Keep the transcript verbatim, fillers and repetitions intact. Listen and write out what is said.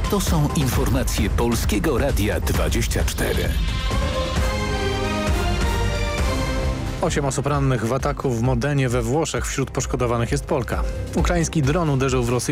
To są informacje Polskiego Radia dwadzieścia cztery. Osiem osób rannych w ataku w Modenie we Włoszech. Wśród poszkodowanych jest Polka. Ukraiński dron uderzył w rosyjski